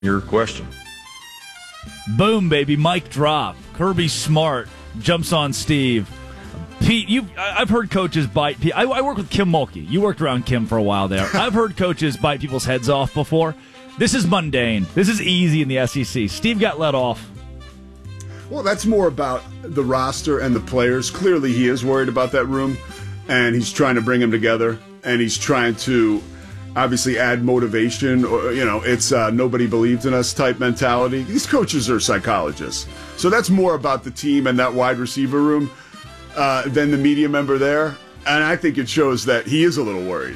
your question. Boom, baby, mic drop. Kirby Smart jumps on Steve. Pete, I've heard coaches bite. I work with Kim Mulkey. You worked around Kim for a while there. I've heard coaches bite people's heads off before. This is mundane. This is easy in the SEC. Steve got let off. Well, that's more about the roster and the players. Clearly, he is worried about that room, and he's trying to bring them together, and he's trying to obviously add motivation. Or, it's nobody believed in us type mentality. These coaches are psychologists. So that's more about the team and that wide receiver room than the media member there. And I think it shows that he is a little worried.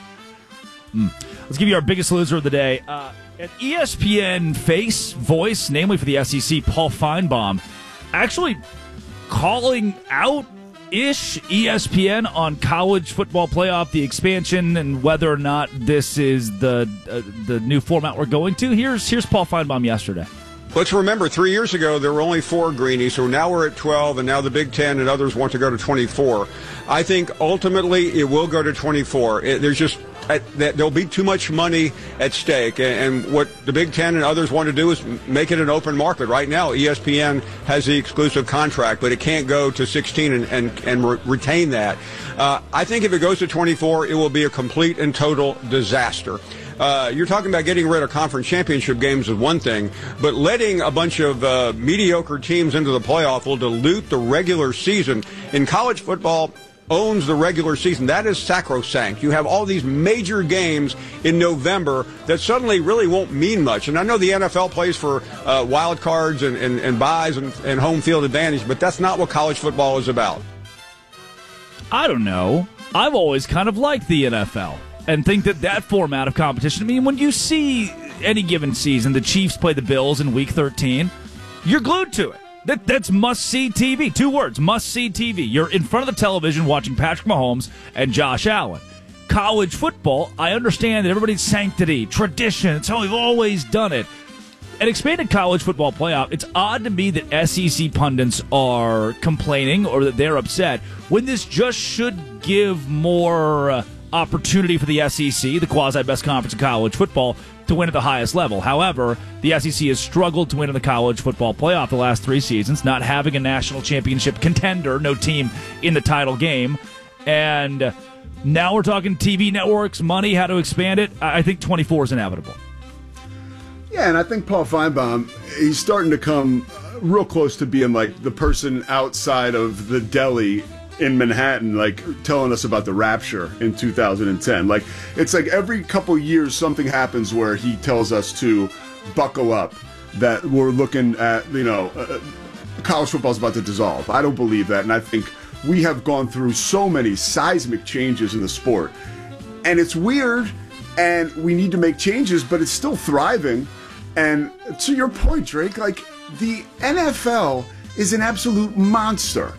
Let's give you our biggest loser of the day. An ESPN voice, namely for the SEC, Paul Feinbaum, actually calling out-ish ESPN on college football playoff, the expansion, and whether or not this is the new format we're going to. Here's Paul Feinbaum yesterday. Let's remember, 3 years ago, there were only 4 greenies, so now we're at 12, and now the Big Ten and others want to go to 24. I think ultimately it will go to 24. There'll be too much money at stake, and what the Big Ten and others want to do is make it an open market. Right now, ESPN has the exclusive contract, but it can't go to 16 and retain that. I think if it goes to 24, it will be a complete and total disaster. You're talking about getting rid of conference championship games is one thing, but letting a bunch of mediocre teams into the playoff will dilute the regular season. In college football, owns the regular season. That is sacrosanct. You have all these major games in November that suddenly really won't mean much. And I know the NFL plays for wild cards and buys and home field advantage, but that's not what college football is about. I don't know. I've always kind of liked the NFL and think that format of competition, I mean, when you see any given season, the Chiefs play the Bills in Week 13, you're glued to it. That's must-see TV. 2 words, must-see TV. You're in front of the television watching Patrick Mahomes and Josh Allen. College football, I understand that everybody's sanctity, tradition, it's how we've always done it. An expanded college football playoff, it's odd to me that SEC pundits are complaining or that they're upset when this just should give more opportunity for the SEC, the quasi-best conference in college football, to win at the highest level. However, the SEC has struggled to win in the college football playoff the last 3 seasons, not having a national championship contender, no team in the title game. And now we're talking TV networks, money, how to expand it. I think 24 is inevitable. Yeah, and I think Paul Feinbaum, he's starting to come real close to being like the person outside of the deli in Manhattan, like telling us about the rapture in 2010. Like, it's like every couple years something happens where he tells us to buckle up, that we're looking at, college football's about to dissolve. I don't believe that, and I think we have gone through so many seismic changes in the sport. And it's weird, and we need to make changes, but it's still thriving. And to your point, Drake, like, the NFL is an absolute monster.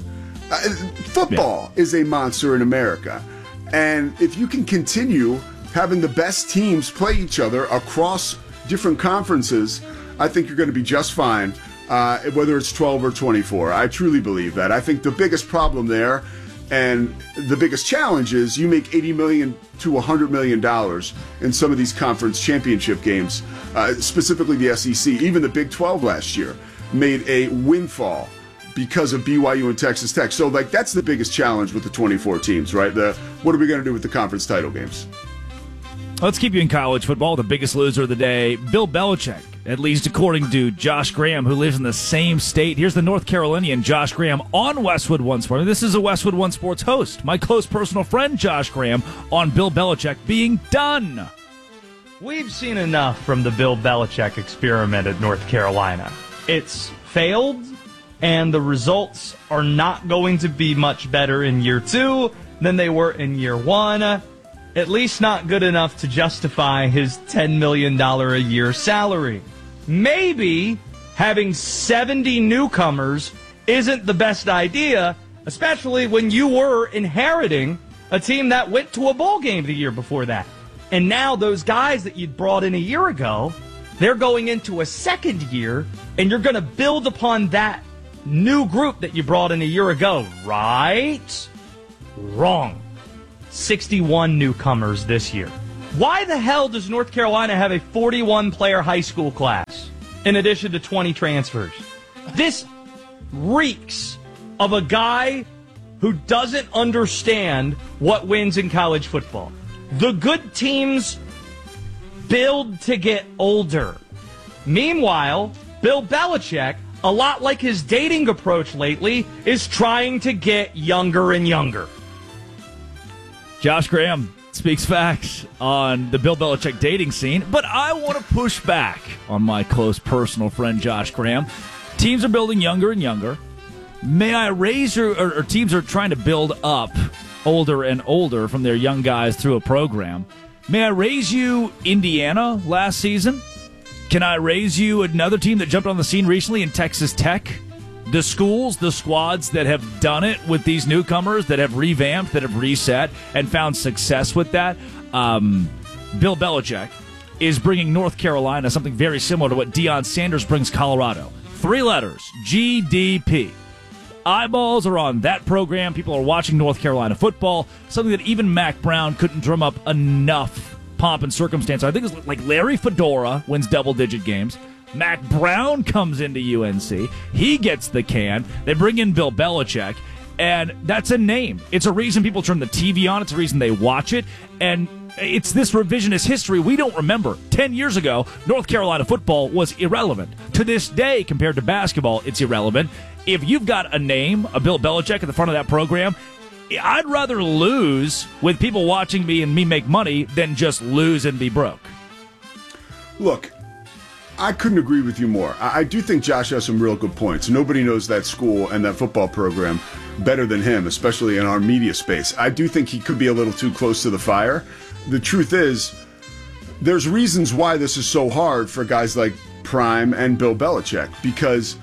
Football is a monster in America. And if you can continue having the best teams play each other across different conferences, I think you're going to be just fine, whether it's 12 or 24. I truly believe that. I think the biggest problem there and the biggest challenge is you make $80 million to $100 million in some of these conference championship games, specifically the SEC. Even the Big 12 last year made a windfall because of BYU and Texas Tech. So, like, that's the biggest challenge with the 24 teams, right? What are we going to do with the conference title games? Let's keep you in college football. The biggest loser of the day, Bill Belichick, at least according to Josh Graham, who lives in the same state. Here's the North Carolinian Josh Graham on Westwood One Sports. This is a Westwood One Sports host, my close personal friend Josh Graham, on Bill Belichick being done. We've seen enough from the Bill Belichick experiment at North Carolina. It's failed, and the results are not going to be much better in year 2 than they were in year 1. At least not good enough to justify his $10 million a year salary. Maybe having 70 newcomers isn't the best idea, especially when you were inheriting a team that went to a bowl game the year before that. And now those guys that you'd brought in a year ago, they're going into a second year, and you're going to build upon that new group that you brought in a year ago, right? Wrong. 61 newcomers this year. Why the hell does North Carolina have a 41-player high school class in addition to 20 transfers? This reeks of a guy who doesn't understand what wins in college football. The good teams build to get older. Meanwhile, Bill Belichick, a lot like his dating approach lately, is trying to get younger and younger. Josh Graham speaks facts on the Bill Belichick dating scene, but I want to push back on my close personal friend Josh Graham. Teams are building younger and younger. May I raise or teams are trying to build up older and older from their young guys through a program. May I raise you Indiana last season? Can I raise you another team that jumped on the scene recently in Texas Tech? The schools, the squads that have done it with these newcomers, that have revamped, that have reset, and found success with that. Bill Belichick is bringing North Carolina something very similar to what Deion Sanders brings Colorado. 3 letters, GDP. Eyeballs are on that program. People are watching North Carolina football, something that even Mac Brown couldn't drum up enough pomp and circumstance. I think it's like Larry Fedora wins double-digit games. Mac Brown comes into UNC. He gets the can. They bring in Bill Belichick, and that's a name. It's a reason people turn the TV on. It's a reason they watch it, and it's this revisionist history we don't remember. 10 years ago, North Carolina football was irrelevant. To this day, compared to basketball, it's irrelevant. If you've got a name, a Bill Belichick at the front of that program, I'd rather lose with people watching me and me make money than just lose and be broke. Look, I couldn't agree with you more. I do think Josh has some real good points. Nobody knows that school and that football program better than him, especially in our media space. I do think he could be a little too close to the fire. The truth is, there's reasons why this is so hard for guys like Prime and Bill Belichick, because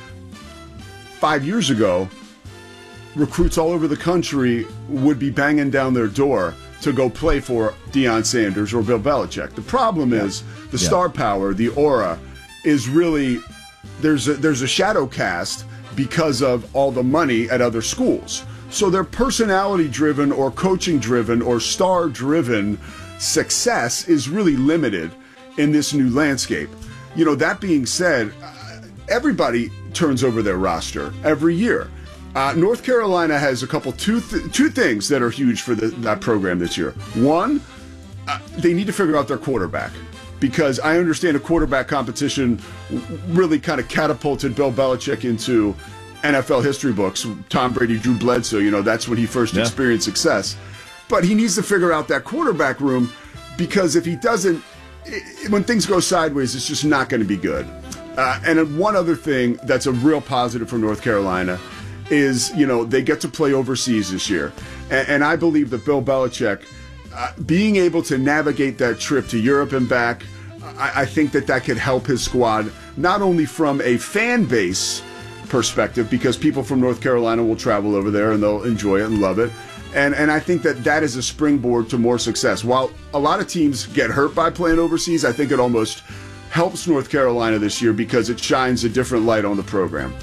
5 years ago, recruits all over the country would be banging down their door to go play for Deion Sanders or Bill Belichick. The problem is the star power, the aura, is really there's a shadow cast because of all the money at other schools. So their personality-driven or coaching-driven or star-driven success is really limited in this new landscape. You know, that being said, everybody turns over their roster every year. North Carolina has a couple two things that are huge for that program this year. One, they need to figure out their quarterback, because I understand a quarterback competition really kind of catapulted Bill Belichick into NFL history books. Tom Brady, Drew Bledsoe, you know, that's when he first experienced success. But he needs to figure out that quarterback room, because if he doesn't, when things go sideways, it's just not going to be good. And one other thing that's a real positive for North Carolina is, you know, they get to play overseas this year. And I believe that Bill Belichick, being able to navigate that trip to Europe and back, I think that could help his squad, not only from a fan base perspective, because people from North Carolina will travel over there and they'll enjoy it and love it. And I think that is a springboard to more success. While a lot of teams get hurt by playing overseas, I think it almost helps North Carolina this year because it shines a different light on the program.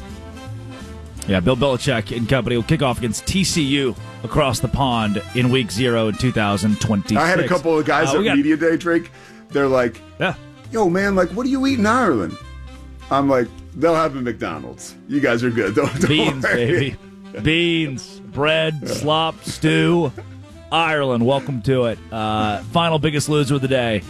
Yeah, Bill Belichick and company will kick off against TCU across the pond in Week 0 in 2026. I had a couple of guys at Media Day, Drake. They're like, yo, man, like, what do you eat in Ireland? I'm like, they'll have a McDonald's. You guys are good. Don't Beans, worry. baby. Beans, bread, slop, stew. Ireland, welcome to it. Final biggest loser of the day.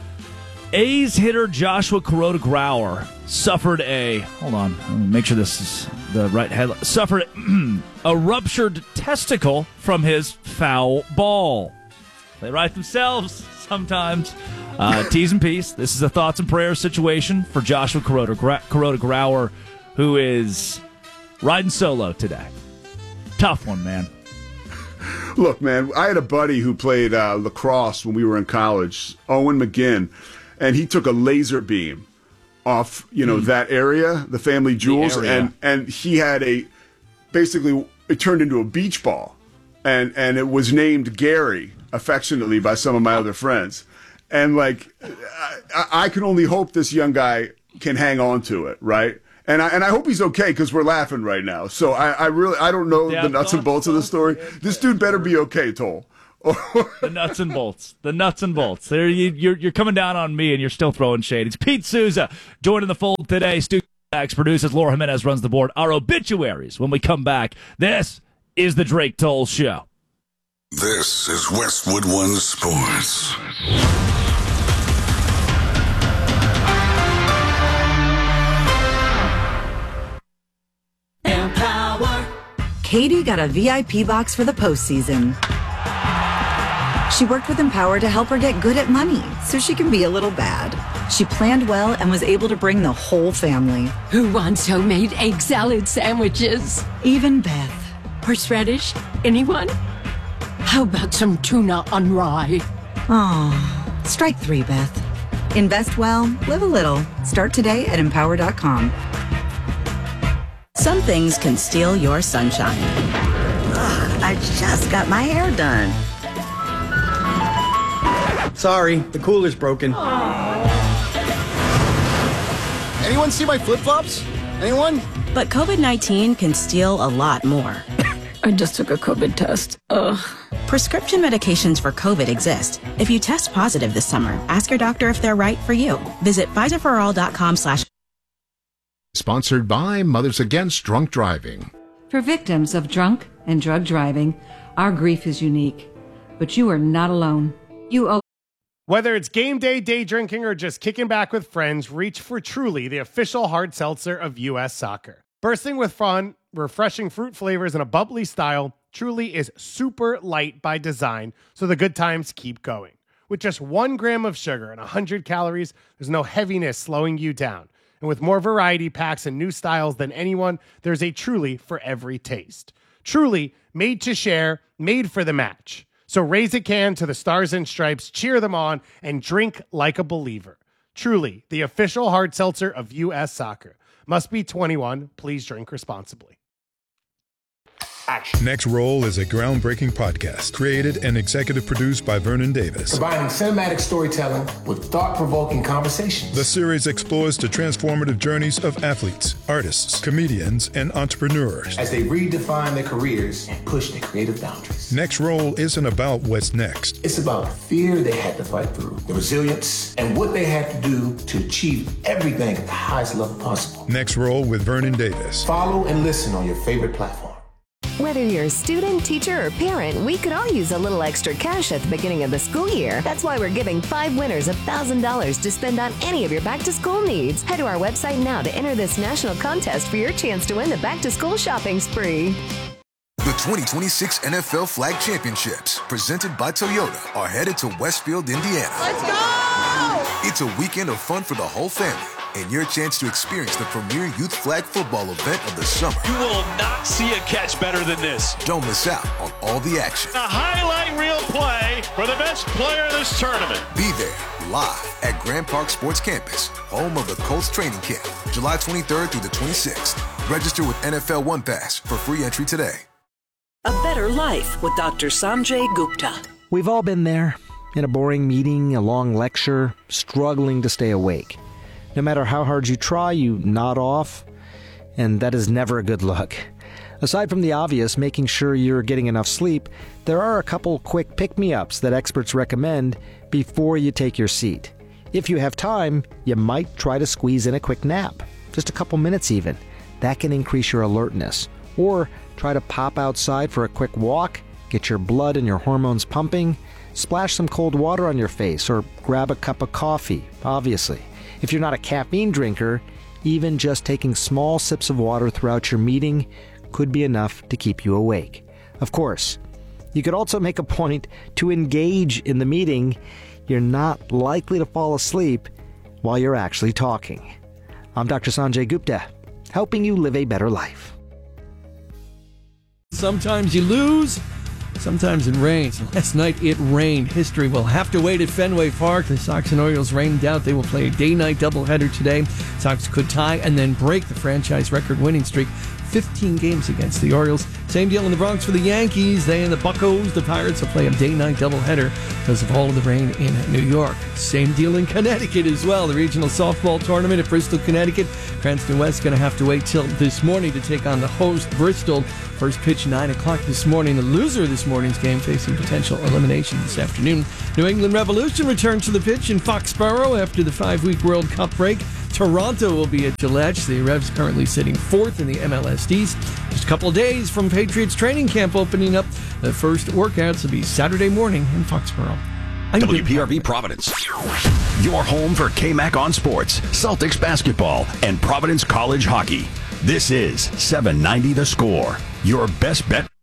A's hitter Joshua Kuroda-Grauer suffered hold on, let me make sure this is the right headline. Suffered a ruptured testicle from his foul ball. They write themselves sometimes. T's and P's. This is a thoughts and prayers situation for Joshua Kuroda-Grauer, who is riding solo today. Tough one, man. Look, man, I had a buddy who played lacrosse when we were in college, Owen McGinn, and he took a laser beam off, that area, the family jewels, and he had basically it turned into a beach ball, and it was named Gary affectionately by some of my other friends, and like I can only hope this young guy can hang on to it, right? And I hope he's okay, because we're laughing right now. So I don't know the nuts and bolts of the story. This dude better be okay, Toll. The nuts and bolts. The nuts and bolts. There, you're coming down on me, and you're still throwing shade. It's Pete Souza joining the fold today. Stu produces. Laura Jimenez runs the board. Our obituaries when we come back. This is the Drake Toll Show. This is Westwood One Sports. Empower. Katie got a VIP box for the postseason. She worked with Empower to help her get good at money so she can be a little bad. She planned well and was able to bring the whole family. Who wants homemade egg salad sandwiches? Even Beth. Horseradish? Anyone? How about some tuna on rye? Oh, strike 3, Beth. Invest well, live a little. Start today at Empower.com. Some things can steal your sunshine. Ugh, I just got my hair done. Sorry, the cooler's broken. Anyone see my flip-flops? Anyone? But COVID-19 can steal a lot more. I just took a COVID test. Ugh. Prescription medications for COVID exist. If you test positive this summer, ask your doctor if they're right for you. Visit PfizerForAll.com/ Sponsored by Mothers Against Drunk Driving. For victims of drunk and drug driving, our grief is unique. But you are not alone. You owe. Whether it's game day, day drinking, or just kicking back with friends, reach for Truly, the official hard seltzer of U.S. Soccer. Bursting with fun, refreshing fruit flavors, and a bubbly style, Truly is super light by design, so the good times keep going. With just 1 gram of sugar and 100 calories, there's no heaviness slowing you down. And with more variety packs and new styles than anyone, there's a Truly for every taste. Truly, made to share, made for the match. So raise a can to the Stars and Stripes, cheer them on, and drink like a believer. Truly, the official hard seltzer of U.S. Soccer. Must be 21. Please drink responsibly. Action. Next Roll is a groundbreaking podcast created and executive produced by Vernon Davis. Combining cinematic storytelling with thought-provoking conversations. The series explores the transformative journeys of athletes, artists, comedians, and entrepreneurs as they redefine their careers and push their creative boundaries. Next Roll isn't about what's next. It's about the fear they had to fight through, the resilience, and what they had to do to achieve everything at the highest level possible. Next Roll with Vernon Davis. Follow and listen on your favorite platform. Whether you're a student, teacher, or parent, we could all use a little extra cash at the beginning of the school year. That's why we're giving 5 winners $1,000 to spend on any of your back-to-school needs. Head to our website now to enter this national contest for your chance to win the back-to-school shopping spree. The 2026 NFL Flag Championships, presented by Toyota, are headed to Westfield, Indiana. Let's go! It's a weekend of fun for the whole family, and your chance to experience the premier youth flag football event of the summer. You will not see a catch better than this. Don't miss out on all the action. A highlight reel play for the best player of this tournament. Be there, live at Grand Park Sports Campus, home of the Colts training camp, July 23rd through the 26th. Register with NFL One Pass for free entry today. A Better Life with Dr. Sanjay Gupta. We've all been there, in a boring meeting, a long lecture, struggling to stay awake. No matter how hard you try, you nod off, and that is never a good look. Aside from the obvious, making sure you're getting enough sleep, there are a couple quick pick-me-ups that experts recommend before you take your seat. If you have time, you might try to squeeze in a quick nap, just a couple minutes even. That can increase your alertness. Or try to pop outside for a quick walk, get your blood and your hormones pumping, splash some cold water on your face, or grab a cup of coffee, obviously. If you're not a caffeine drinker, even just taking small sips of water throughout your meeting could be enough to keep you awake. Of course, you could also make a point to engage in the meeting. You're not likely to fall asleep while you're actually talking. I'm Dr. Sanjay Gupta, helping you live a better life. Sometimes you lose, sometimes it rains. Last night it rained. History will have to wait at Fenway Park. The Sox and Orioles rained out. They will play a day-night doubleheader today. Sox could tie and then break the franchise record winning streak 15 games against the Orioles. Same deal in the Bronx for the Yankees. They and the Buccos, the Pirates, will play a day-night doubleheader because of all of the rain in New York. Same deal in Connecticut as well. The regional softball tournament at Bristol, Connecticut. Cranston West going to have to wait till this morning to take on the host, Bristol. First pitch 9 o'clock this morning. The loser of this morning's game facing potential elimination this afternoon. New England Revolution returns to the pitch in Foxborough after the 5-week World Cup break. Toronto will be at Gillette. The Revs currently sitting 4th in the MLS East. Just a couple of days from Patriots training camp opening up. The first workouts will be Saturday morning in Foxborough. WPRB Providence, your home for KMAC on sports, Celtics basketball, and Providence College hockey. This is 790 The Score, your best bet.